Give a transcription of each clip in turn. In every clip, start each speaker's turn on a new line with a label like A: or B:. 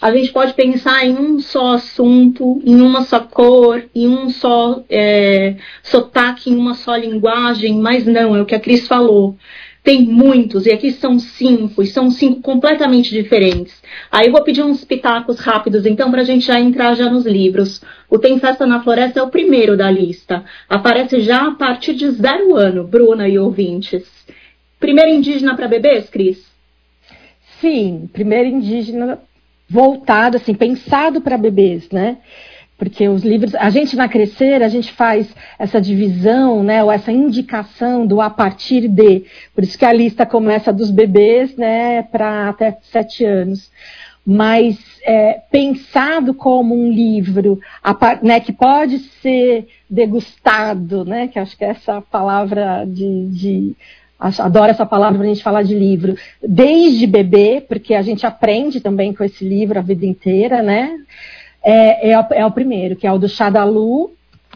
A: a gente pode pensar em um só assunto, em uma só cor, em um só sotaque, em uma só linguagem, mas não, é o que a Cris falou. Tem muitos, e aqui são 5, e são 5 completamente diferentes. Aí eu vou pedir uns pitacos rápidos, então, para a gente já entrar já nos livros. O Tem Festa na Floresta é o primeiro da lista. Aparece já a partir de 0 ano, Bruna e ouvintes. Primeiro indígena para bebês, Cris?
B: Sim, primeiro indígena voltado, assim, pensado para bebês, né? Porque os livros, a gente vai crescer, a gente faz essa divisão, né, ou essa indicação do a partir de, por isso que a lista começa dos bebês, né, para até 7 anos, mas pensado como um livro, né, que pode ser degustado, né, que acho que é essa palavra adoro essa palavra para a gente falar de livro, desde bebê, porque a gente aprende também com esse livro a vida inteira, né? É o primeiro, que é o do Xadalu,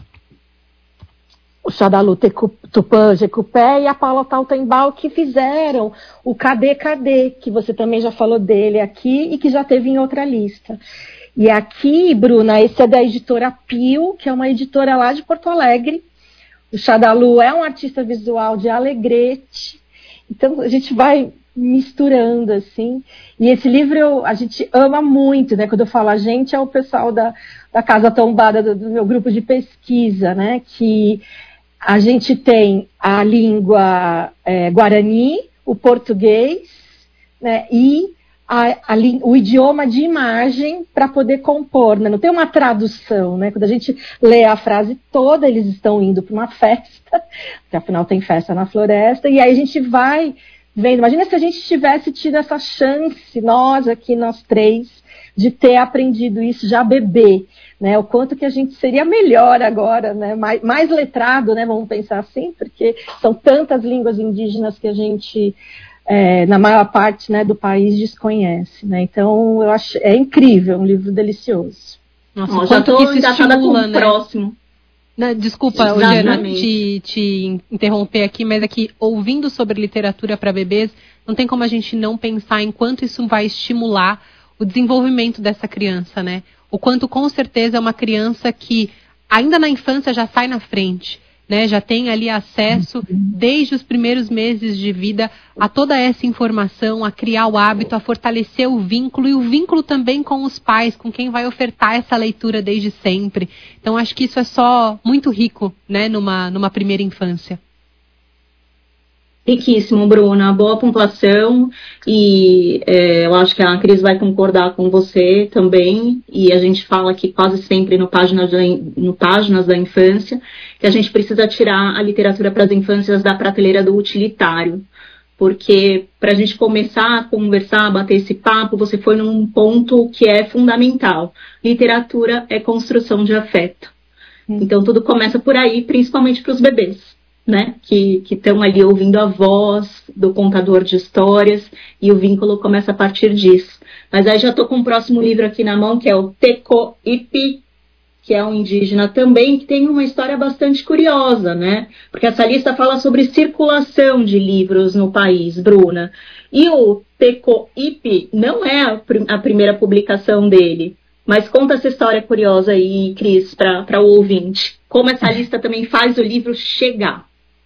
B: o Xadalu Tupã Jecupé e a Paula Tautembal, que fizeram o Cadê, que você também já falou dele aqui e que já teve em outra lista. E aqui, Bruna, esse é da editora Pio, que é uma editora lá de Porto Alegre. O Xadalu é um artista visual de Alegrete, então a gente vai misturando, assim, e esse livro a gente ama muito, né, quando eu falo a gente, é o pessoal da Casa Tombada, do meu grupo de pesquisa, né, que a gente tem a língua guarani, o português, né, e o idioma de imagem para poder compor, né? Não tem uma tradução, né? Quando a gente lê a frase toda, eles estão indo para uma festa, porque afinal tem festa na floresta, e aí a gente vai vendo. Imagina se a gente tivesse tido essa chance, nós 3, de ter aprendido isso já bebê, né? O quanto que a gente seria melhor agora, né? Mais letrado, né? Vamos pensar assim, porque são tantas línguas indígenas que a gente na maior parte, né, do país desconhece, né? Então eu acho incrível, um livro delicioso.
A: Nossa, já estou engatada com o próximo.
C: Desculpa, Eugênia, te interromper aqui, mas aqui, ouvindo sobre literatura para bebês, não tem como a gente não pensar em quanto isso vai estimular o desenvolvimento dessa criança, né? O quanto, com certeza, é uma criança que ainda na infância já sai na frente, né, já tem ali acesso, desde os primeiros meses de vida, a toda essa informação, a criar o hábito, a fortalecer o vínculo, e o vínculo também com os pais, com quem vai ofertar essa leitura desde sempre. Então, acho que isso é só muito rico, né, numa primeira infância.
A: Riquíssimo, Bruna. Boa pontuação, e eu acho que a Cris vai concordar com você também, e a gente fala aqui quase sempre no Páginas da Infância, que a gente precisa tirar a literatura para as infâncias da prateleira do utilitário, porque para a gente começar a conversar, a bater esse papo, você foi num ponto que é fundamental. Literatura é construção de afeto. Então tudo começa por aí, principalmente para os bebês, né, que estão ali ouvindo a voz do contador de histórias, e o vínculo começa a partir disso. Mas aí já estou com o próximo livro aqui na mão, que é o Teco Ipi, que é um indígena também, que tem uma história bastante curiosa, né? Porque essa lista fala sobre circulação de livros no país, Bruna. E o Teco Ipi não é a primeira publicação dele. Mas conta essa história curiosa aí, Cris, para o ouvinte. Como essa lista também faz o livro chegar.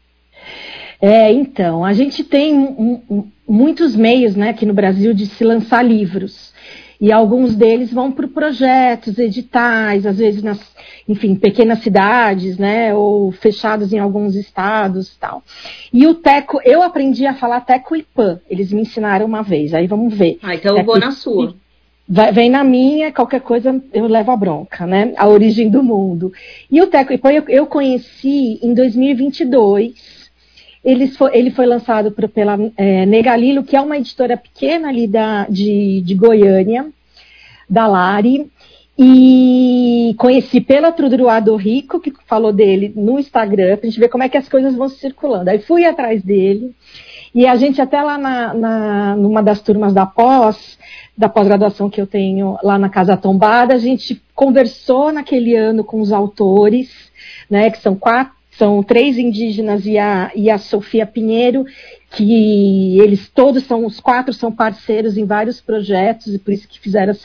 B: Então, a gente tem muitos meios, né, aqui no Brasil de se lançar livros. E alguns deles vão por projetos, editais, às vezes em pequenas cidades, né, ou fechados em alguns estados e tal. E o Teco, eu aprendi a falar Teco Ipã, eles me ensinaram uma vez, aí vamos ver.
A: Então eu vou na sua.
B: Vem na minha, qualquer coisa eu levo a bronca, né, a origem do mundo. E o Teco Ipã eu conheci em 2022, ele foi lançado pela Negalilo, que é uma editora pequena ali de Goiânia, da Lari, e conheci pela Truduruá do Rico, que falou dele no Instagram, pra gente ver como é que as coisas vão circulando. Aí fui atrás dele, e a gente até lá numa das turmas da pós-graduação que eu tenho lá na Casa Tombada, a gente conversou naquele ano com os autores, né, que são 3 indígenas e a Sofia Pinheiro, que eles todos os 4 são parceiros em vários projetos, e por isso que fizeram